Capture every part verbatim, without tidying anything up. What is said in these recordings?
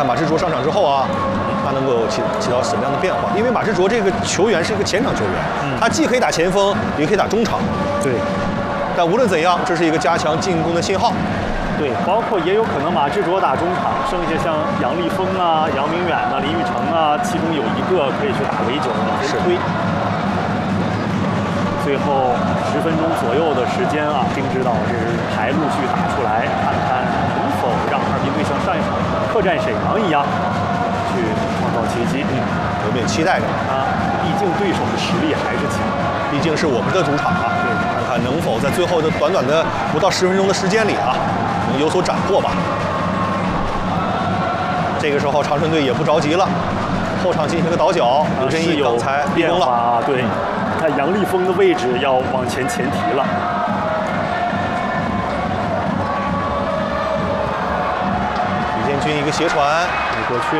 看马志卓上场之后啊，他能够起起到什么样的变化？因为马志卓这个球员是一个前场球员，嗯、他既可以打前锋，也可以打中场。 对。 但无论怎样，这是一个加强进攻的信号。 对，包括也有可能马志卓打中场，剩下像杨立峰啊、杨明远啊、林玉成啊，其中有一个可以去打围九往前推。最后十分钟左右的时间啊，丁指导这是牌陆续打出来，看看能否让哈尔滨队像上一场客战沈阳一样去创造奇迹。 嗯，我们也期待着啊，毕竟对手的实力还是强， 毕竟是我们的主场啊。对，看看能否在最后的短短的不到十分钟的时间里啊。有所斩获吧。这个时候长春队也不着急了，后场进行个倒脚。刘振义刚才变化了，对，看杨立峰的位置要往前前提了。 李建军一个斜传过去，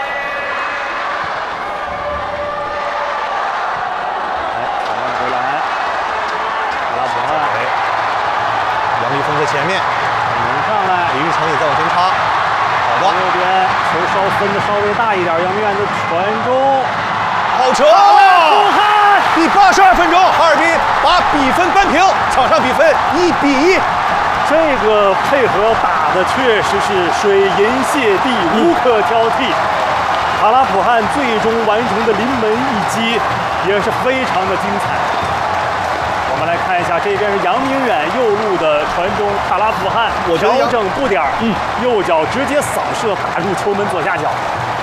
哎，传回来，阿拉伯汉， 杨立峰在前面。 上来， 李玉成也在往前插，好的。 右边球稍分的稍微大一点，杨明远的传中， 好球！第八十二分钟，哈尔滨把比分扳平，场上比分一比一。 这个配合打的确实是水银泻地，无可挑剔。卡拉普汉最终完成的临门一击也是非常的精彩。我们来看一下，这边是杨明远右路的传中，卡拉普汉调整步点，嗯，右脚直接扫射打入球门左下角。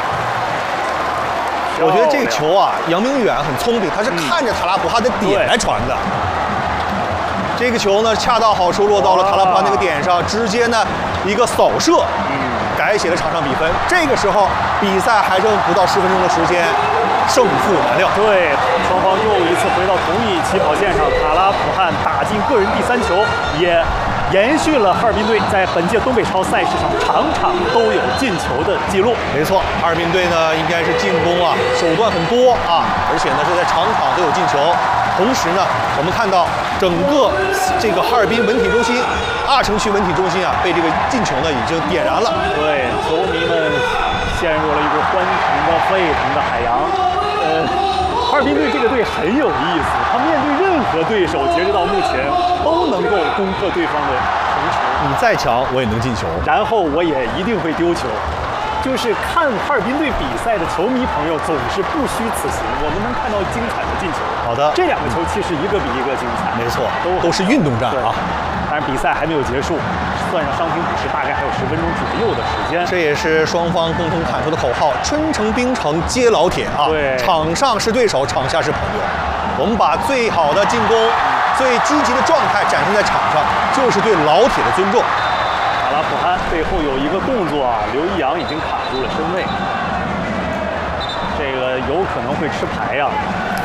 我觉得这个球啊，杨明远很聪明，他是看着卡拉普汉的点来传的。嗯、这个球呢，恰到好处落到了卡拉普汉那个点上，直接呢一个扫射，嗯，改写了场上比分。这个时候比赛还剩不到十分钟的时间。胜负难料， 对，双方又一次回到同一起跑线上。卡拉普汉打进个人第三球，也延续了哈尔滨队在本届东北超赛事上场场都有进球的记录。 没错，哈尔滨队呢应该是进攻啊手段很多啊，而且呢是在场场都有进球。同时呢，我们看到整个这个哈尔滨文体中心、二城区文体中心啊，被这个进球呢已经点燃了。 对，球迷们陷入了一股欢腾的沸腾的海洋。呃，哈尔滨队这个队很有意思，他面对任何对手，截止到目前都能够攻克对方的城池。 你再强，我也能进球， 然后我也一定会丢球。就是看哈尔滨队比赛的球迷朋友总是不虚此行，我们能看到精彩的进球。 好的， 这两个球其实一个比一个精彩。 没错，都都是运动战啊。 当然比赛还没有结束。算上伤停补时，大概还有十分钟左右的时间。 这也是双方共同喊出的口号：春城、冰城皆老铁啊！ 对， 场上是对手，场下是朋友。我们把最好的进攻、最积极的状态展现在场上，就是对老铁的尊重。 卡拉普汉背后有一个动作啊，刘一阳已经卡住了身位，这个有可能会吃牌呀、啊。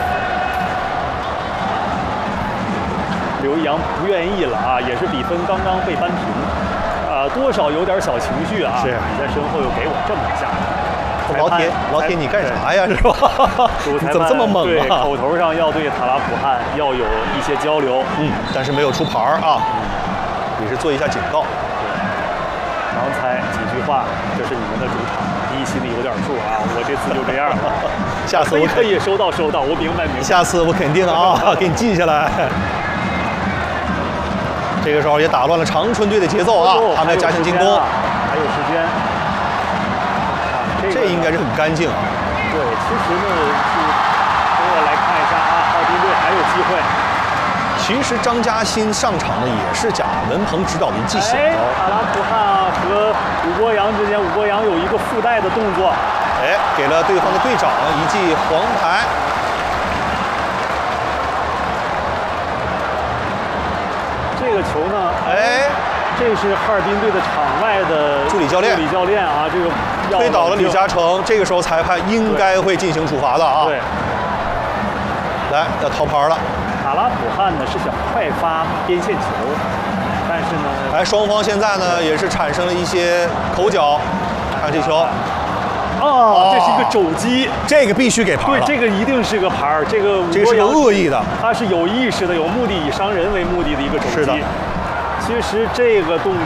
刘一阳不愿意了啊，也是比分刚刚被扳平，啊、呃，多少有点小情绪啊。 是， 你在身后又给我这么一下， 老铁，老铁你干啥呀？是吧？你怎么这么猛啊？ 对，口头上要对卡拉普汉要有一些交流， 嗯，但是没有出牌啊，也是做一下警告。 对，刚才几句话，这是你们的主场，你心里有点数啊。我这次就这样了， 下次我可以收到收到，我明白明白。 下次我肯定啊，给你记下来。这个时候也打乱了长春队的节奏啊，哦、他们要加强进攻， 还有时间。啊，这个、 这应该是很干净啊。 对，其实呢是，给我来看一下啊，哈尔滨队还有机会。 其实张嘉欣上场的也是贾文鹏指导的一记小招。卡拉普汉和武国阳之间，武国阳有一个附带的动作， 哎，给了对方的队长一记黄牌。 这个球呢， 哎， 这是哈尔滨队的场外的助理教练， 助理教练啊，这个推倒了李嘉诚。这个时候裁判应该会进行处罚的啊。 对， 来要掏牌了。 卡拉普汉呢是想快发边线球，但是呢， 哎，双方现在呢也是产生了一些口角。看这球。 哦，这是一个肘击， 这个必须给牌了。 对，这个一定是个牌儿。这个这个是个恶意的， 他是有意识的、有目的、以伤人为目的的一个肘击。 是的， 其实这个动